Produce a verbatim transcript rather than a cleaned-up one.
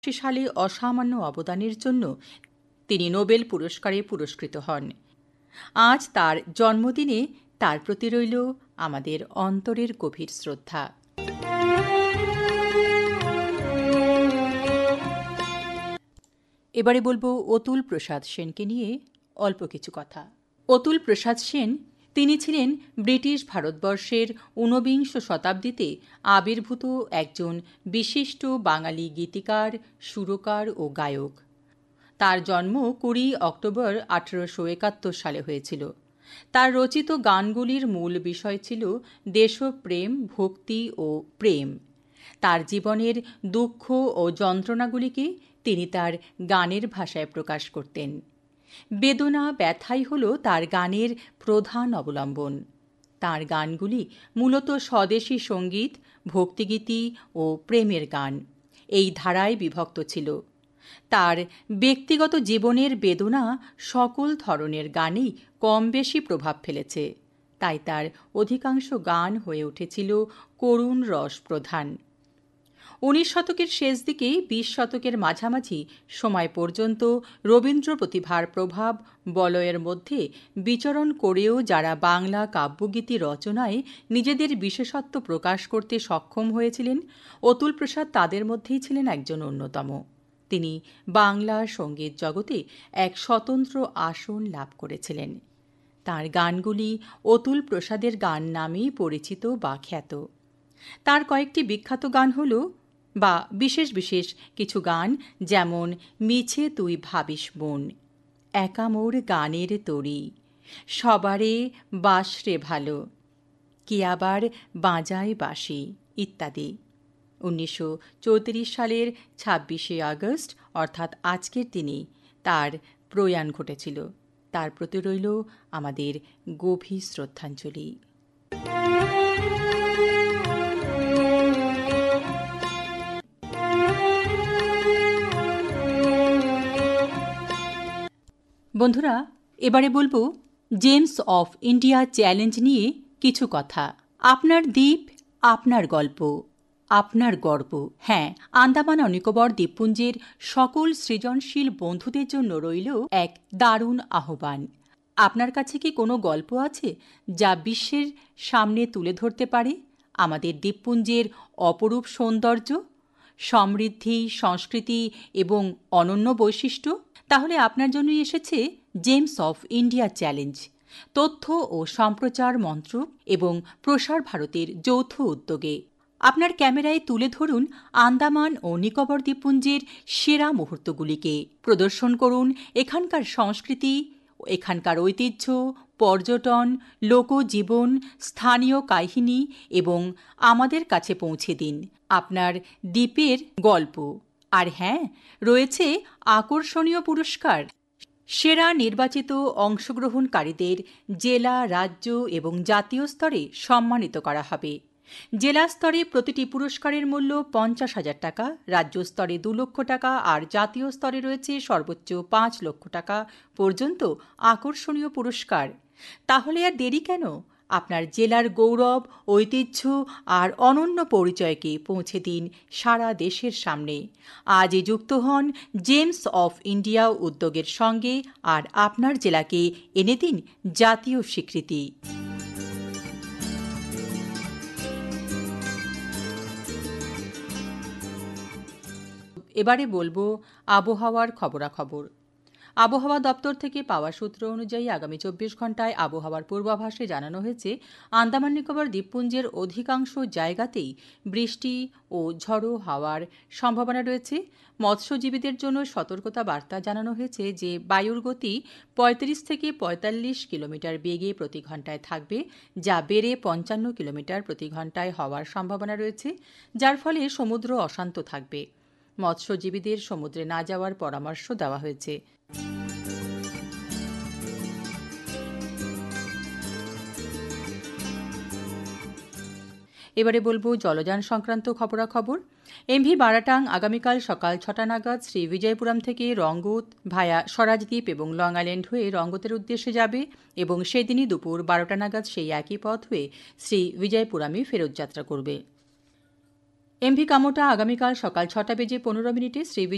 সালে অসামান্য অবদানের জন্য তিনি নোবেল পুরস্কারে পুরস্কৃত হন। আজ তার জন্মদিনে তার প্রতি রইল আমাদের অন্তরের গভীর শ্রদ্ধা। এবারে বলবো অতুল প্রসাদ সেনকে নিয়ে অল্প কিছু কথা। অতুল প্রসাদ সেন তিনি ছিলেন ব্রিটিশ ভারতবর্ষের ঊনবিংশ শতাব্দীতে আবির্ভূত একজন বিশিষ্ট বাঙালি গীতিকার, সুরকার ও গায়ক। তার জন্ম কুড়ি অক্টোবর আঠেরোশো একাত্তর সালে হয়েছিল। তার রচিত গানগুলির মূল বিষয় ছিল দেশপ্রেম, ভক্তি ও প্রেম। তার জীবনের দুঃখ ও যন্ত্রণাগুলিকে তিনি তার গানের ভাষায় প্রকাশ করতেন। বেদনা, ব্যথাই হল তার গানের প্রধান অবলম্বন। তার গানগুলি মূলত স্বদেশী সঙ্গীত, ভক্তিগীতি ও প্রেমের গান এই ধারায় বিভক্ত ছিল। তার ব্যক্তিগত জীবনের বেদনা সকল ধরনের গানেই কম বেশি প্রভাব ফেলেছে, তাই তার অধিকাংশ গান হয়ে উঠেছিল করুণ রস প্রধান। উনিশ শতকের শেষ দিকে বিশ শতকের মাঝামাঝি সময় পর্যন্ত রবীন্দ্র প্রতিভার প্রভাব বলয়ের মধ্যে বিচরণ করেও যারা বাংলা কাব্যগীতি রচনায় নিজেদের বিশেষত্ব প্রকাশ করতে সক্ষম হয়েছিলেন, অতুল প্রসাদ তাদের মধ্যেই ছিলেন একজন অন্যতম। তিনি বাংলা সঙ্গীত জগতে এক স্বতন্ত্র আসন লাভ করেছিলেন। তার গানগুলি অতুল প্রসাদের গান নামেই পরিচিত বা খ্যাত। তার কয়েকটি বিখ্যাত গান হল, বা বিশেষ বিশেষ কিছু গান, যেমন মিছে তুই ভাবিস মন, একা মোর গানের তরি, সবারে বাসরে ভালো, কি আবার বাজায় বাঁশি ইত্যাদি। উনিশশো চৌত্রিশ সালের ছাব্বিশে আগস্ট অর্থাৎ আজকের দিনে তার প্রয়াণ ঘটেছিল। তার প্রতি রইল আমাদের গভীর শ্রদ্ধাঞ্জলি। বন্ধুরা, এবারে বলবো জেমস অফ ইন্ডিয়া চ্যালেঞ্জ নিয়ে কিছু কথা। আপনার দ্বীপ, আপনার গল্প, আপনার গর্ব। হ্যাঁ, আন্দামান ও নিকোবর দ্বীপপুঞ্জের সকল সৃজনশীল বন্ধুদের জন্য রইল এক দারুণ আহ্বান। আপনার কাছে কি কোনো গল্প আছে যা বিশ্বের সামনে তুলে ধরতে পারে আমাদের দ্বীপপুঞ্জের অপরূপ সৌন্দর্য, সমৃদ্ধি, সংস্কৃতি এবং অনন্য বৈশিষ্ট্য? তাহলে আপনার জন্যই এসেছে জেমস অফ ইন্ডিয়া চ্যালেঞ্জ, তথ্য ও সম্প্রচার মন্ত্রক এবং প্রসার ভারতের যৌথ উদ্যোগে। আপনার ক্যামেরায় তুলে ধরুন আন্দামান ও নিকোবর দ্বীপপুঞ্জের সেরা মুহূর্তগুলিকে। প্রদর্শন করুন এখানকার সংস্কৃতি, এখানকার ঐতিহ্য, পর্যটন, লোকজীবন, স্থানীয় কাহিনী এবং আমাদের কাছে পৌঁছে দিন আপনার দ্বীপের গল্প। আর হ্যাঁ, রয়েছে আকর্ষণীয় পুরস্কার। সেরা নির্বাচিত অংশগ্রহণকারীদের জেলা, রাজ্য এবং জাতীয় স্তরে সম্মানিত করা হবে। জেলা স্তরে প্রতিটি পুরস্কারের মূল্য পঞ্চাশ হাজার টাকা, রাজ্য স্তরে দু লক্ষ টাকা আর জাতীয় স্তরে রয়েছে সর্বোচ্চ পাঁচ লক্ষ টাকা পর্যন্ত আকর্ষণীয় পুরস্কার। তাহলে আর দেরি কেন? আপনার জেলার গৌরব, ঐতিহ্য আর অনন্য পরিচয়কে পৌঁছে দিন সারা দেশের সামনে। আজই যুক্ত হন জেমস অফ ইন্ডিয়া উদ্যোগের সঙ্গে আর আপনার জেলাকে এনে দিন জাতীয় স্বীকৃতি। এবারে বলবো আবহাওয়ার খবরাখবর। আবহাওয়া দপ্তর থেকে পাওয়া সূত্র অনুযায়ী আগামী চব্বিশ ঘন্টায় আবহাওয়ার পূর্বাভাসে জানানো হয়েছে আন্দামান নিকোবর দ্বীপপুঞ্জের অধিকাংশ জায়গাতেই বৃষ্টি ও ঝড়ো হাওয়ার সম্ভাবনা রয়েছে। মৎস্যজীবীদের জন্য সতর্কতা বার্তা জানানো হয়েছে যে বায়ুর গতি পঁয়ত্রিশ থেকে পঁয়তাল্লিশ কিলোমিটার বেগে প্রতি ঘন্টায় থাকবে, যা বেড়ে পঞ্চান্ন কিলোমিটার প্রতি ঘন্টায় হওয়ার সম্ভাবনা রয়েছে, যার ফলে সমুদ্র অশান্ত থাকবে। মৎস্যজীবীদের সমুদ্রে না যাওয়ার পরামর্শ দেওয়া হয়েছে। এবারে বলবো জলযান সংক্রান্ত খবরাখবর। এমভি বারাটাং আগামীকাল সকাল ছটা নাগাদ শ্রী বিজয়পুরম থেকে রঙ্গত ভায়া স্বরাজদ্বীপ এবং লং আইল্যান্ড হয়ে রঙ্গতের উদ্দেশ্যে যাবে এবং সেদিনই দুপুর বারোটা নাগাদ সেই একই পথ হয়ে শ্রী বিজয়পুরমে ফেরত যাত্রা করবে। এমভি কামোটা আগামীকাল সকাল ছটা বেজে পনেরো মিনিটে শ্রী